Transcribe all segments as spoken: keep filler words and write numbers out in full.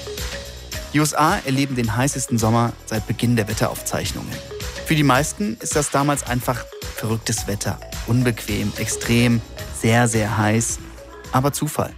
Die U S A erleben den heißesten Sommer seit Beginn der Wetteraufzeichnungen. Für die meisten ist das damals einfach verrücktes Wetter. Unbequem, extrem, sehr, sehr heiß, aber Zufall.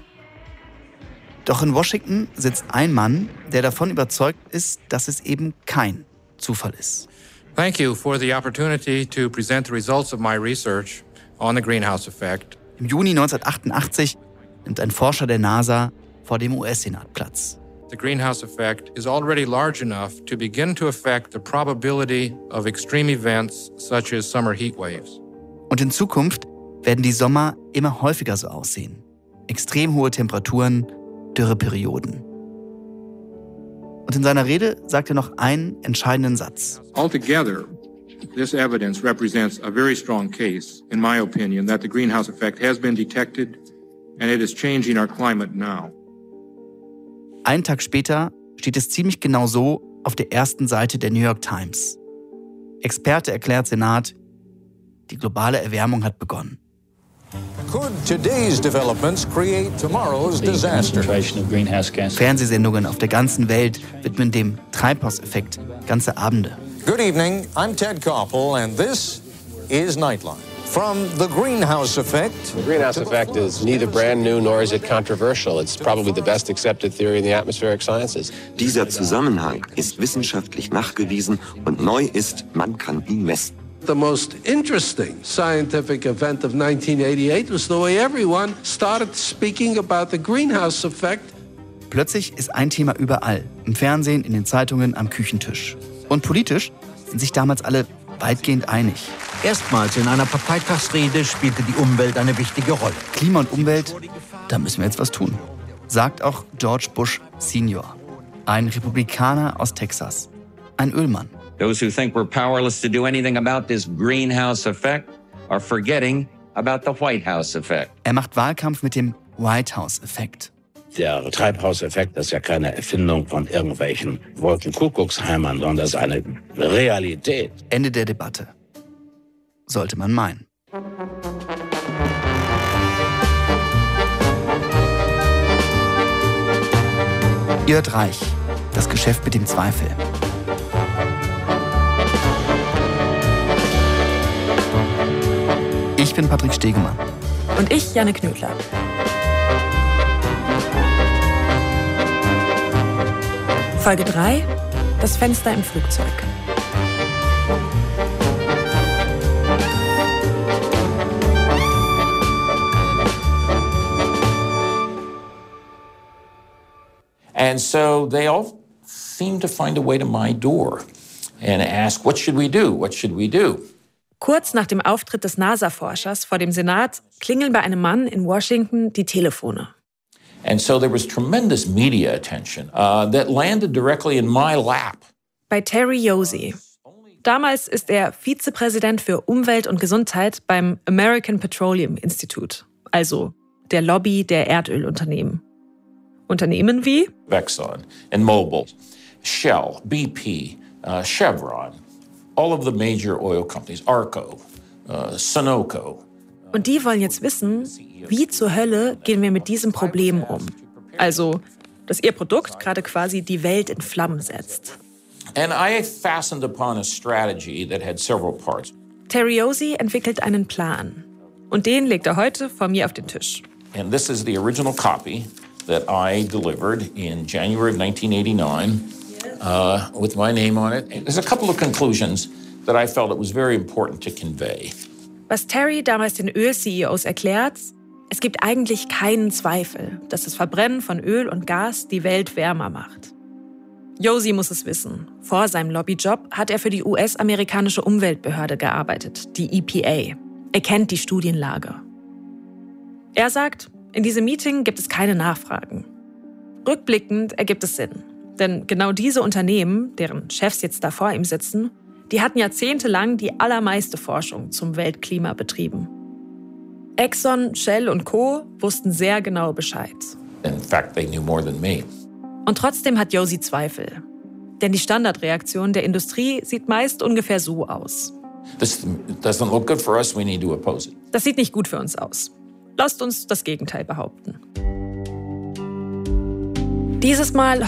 Doch in Washington sitzt ein Mann, der davon überzeugt ist, dass es eben kein Zufall ist. Thank you for the opportunity to present the results of my research on the greenhouse effect. Im Juni neunzehnhundertachtundachtzig nimmt ein Forscher der NASA vor dem U S-Senat Platz. The greenhouse effect is already large enough to begin to affect the probability of extreme events such as summer heat waves. Und in Zukunft werden die Sommer immer häufiger so aussehen. Extrem hohe Temperaturen, Dürreperioden. Und in seiner Rede sagt er noch einen entscheidenden Satz. Altogether, this evidence represents a very strong case, in my opinion, that the greenhouse effect has been detected and it is changing our climate now. Einen Tag später steht es ziemlich genau so auf der ersten Seite der New York Times. Experte erklärt Senat, die globale Erwärmung hat begonnen. Could today's developments create tomorrow's disaster? Fernsehsendungen auf der ganzen Welt widmen dem Treibhauseffekt ganze Abende. Good evening, I'm Ted Koppel and this is Nightline. From the greenhouse effect. The greenhouse effect is neither brand new nor is it controversial. It's probably the best accepted theory in the atmospheric sciences. Dieser Zusammenhang ist wissenschaftlich nachgewiesen und neu ist, man kann ihn messen. The most interesting scientific event of nineteen eighty-eight was the way everyone started speaking about the greenhouse effect. Plötzlich ist ein Thema überall, im Fernsehen, in den Zeitungen, am Küchentisch. Und politisch sind sich damals alle weitgehend einig. Erstmals in einer Parteitagsrede spielte die Umwelt eine wichtige Rolle. Klima und Umwelt, da müssen wir jetzt was tun, sagt auch George Bush Senior, ein Republikaner aus Texas, ein Ölmann. Those who think we're powerless to do anything about this greenhouse effect are forgetting about the White House effect. Er macht Wahlkampf mit dem White House-Effekt. Der Treibhauseffekt ist ja keine Erfindung von irgendwelchen Wolkenkuckucksheimern, sondern das ist eine Realität. Ende der Debatte. Sollte man meinen. Ihr hört Reich, das Geschäft mit dem Zweifel. Ich bin Patrick Stegemann. Und ich, Janne Knödler. Folge drei, das Fenster im Flugzeug. And so they all seem to find a way to my door and ask, what should we do? What should we do? Kurz nach dem Auftritt des NASA-Forschers vor dem Senat klingeln bei einem Mann in Washington die Telefone. And so there was tremendous media attention uh, that landed directly in my lap. Bei Terry Yosi. Damals ist er Vizepräsident für Umwelt und Gesundheit beim American Petroleum Institute, also der Lobby der Erdölunternehmen. Unternehmen wie Exxon and Mobil, Shell, B P, uh, Chevron, all of the major oil companies, Arco, uh, Sunoco. Und die wollen jetzt wissen, wie zur Hölle gehen wir mit diesem Problem um? Also, dass ihr Produkt gerade quasi die Welt in Flammen setzt. And I fastened upon a strategy that had several parts. Terry Yosi entwickelt einen Plan. Und den legt er heute vor mir auf den Tisch. And this is the original copy that I delivered in January of nineteen eighty-nine uh, with my name on it. There's a couple of conclusions that I felt it was very important to convey. Was Terry damals den Öl-C E Os erklärt, es gibt eigentlich keinen Zweifel, dass das Verbrennen von Öl und Gas die Welt wärmer macht. Yosi muss es wissen. Vor seinem Lobbyjob hat er für die U S-amerikanische Umweltbehörde gearbeitet, die E P A. Er kennt die Studienlage. Er sagt, in diesem Meeting gibt es keine Nachfragen. Rückblickend ergibt es Sinn. Denn genau diese Unternehmen, deren Chefs jetzt da vor ihm sitzen, die hatten jahrzehntelang die allermeiste Forschung zum Weltklima betrieben. Exxon, Shell und Co. wussten sehr genau Bescheid. In fact, they knew more than me. Und trotzdem hat Yosi Zweifel. Denn die Standardreaktion der Industrie sieht meist ungefähr so aus. This doesn't look good for us, we need to oppose it. Das sieht nicht gut für uns aus. Lasst uns das Gegenteil behaupten. Dieses Mal